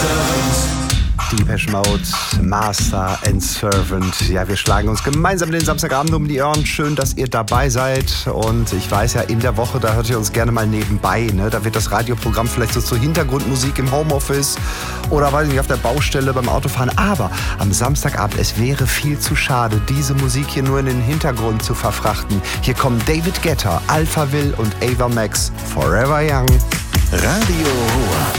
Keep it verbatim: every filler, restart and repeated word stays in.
Depeche Mode, Master and Servant. Ja, wir schlagen uns gemeinsam den Samstagabend um die Ohren. Schön, dass ihr dabei seid. Und ich weiß ja, in der Woche, da hört ihr uns gerne mal nebenbei. Ne? Da wird das Radioprogramm vielleicht so zur Hintergrundmusik im Homeoffice oder, weiß ich nicht, auf der Baustelle beim Autofahren. Aber am Samstagabend, es wäre viel zu schade, diese Musik hier nur in den Hintergrund zu verfrachten. Hier kommen David Guetta, Alphaville und Ava Max, Forever Young. Radio Ruhr.